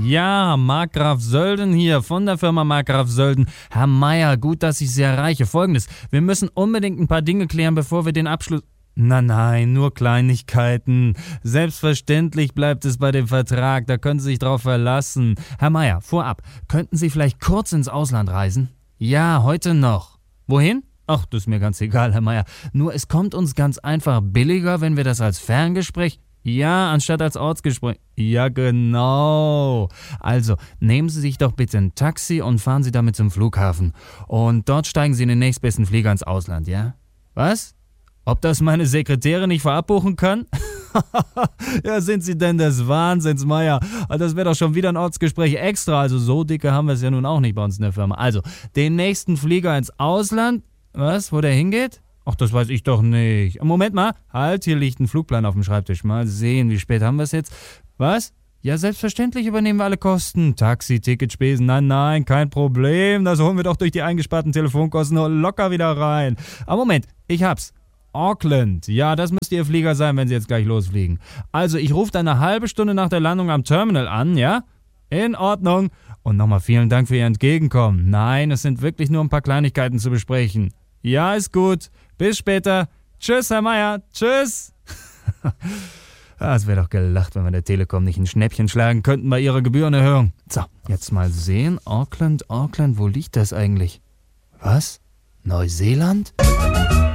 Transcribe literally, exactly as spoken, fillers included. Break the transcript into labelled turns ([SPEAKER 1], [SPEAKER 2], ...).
[SPEAKER 1] Ja, Markgraf Sölden hier von der Firma Markgraf Sölden. Herr Meier, gut, dass ich Sie erreiche. Folgendes, wir müssen unbedingt ein paar Dinge klären, bevor wir den Abschluss... Na nein, nur Kleinigkeiten. Selbstverständlich bleibt es bei dem Vertrag, da können Sie sich drauf verlassen. Herr Meier, vorab, könnten Sie vielleicht kurz ins Ausland reisen? Ja, heute noch. Wohin? Ach, das ist mir ganz egal, Herr Meier. Nur es kommt uns ganz einfach billiger, wenn wir das als Ferngespräch... Ja, anstatt als Ortsgespräch. Ja, genau. Also, nehmen Sie sich doch bitte ein Taxi und fahren Sie damit zum Flughafen. Und dort steigen Sie in den nächstbesten Flieger ins Ausland, ja? Was? Ob das meine Sekretärin nicht vorab buchen kann? Ja, sind Sie denn des Wahnsinns, Meier? Das wäre doch schon wieder ein Ortsgespräch extra. Also so dicke haben wir es ja nun auch nicht bei uns in der Firma. Also, den nächsten Flieger ins Ausland. Was? Wo der hingeht? Ach, das weiß ich doch nicht. Moment mal. Halt, hier liegt ein Flugplan auf dem Schreibtisch. Mal sehen, wie spät haben wir es jetzt? Was? Ja, selbstverständlich übernehmen wir alle Kosten. Taxi, Ticket, Spesen. Nein, nein, kein Problem. Das holen wir doch durch die eingesparten Telefonkosten locker wieder rein. Aber Moment, ich hab's. Auckland. Ja, das müsste Ihr Flieger sein, wenn Sie jetzt gleich losfliegen. Also, ich rufe dann eine halbe Stunde nach der Landung am Terminal an, ja? In Ordnung. Und nochmal vielen Dank für Ihr Entgegenkommen. Nein, es sind wirklich nur ein paar Kleinigkeiten zu besprechen. Ja, ist gut. Bis später. Tschüss, Herr Meier. Tschüss. Ah, es wäre doch gelacht, wenn wir der Telekom nicht ein Schnäppchen schlagen könnten bei ihrer Gebührenerhöhung. So, jetzt mal sehen. Auckland, Auckland, wo liegt das eigentlich? Was? Neuseeland?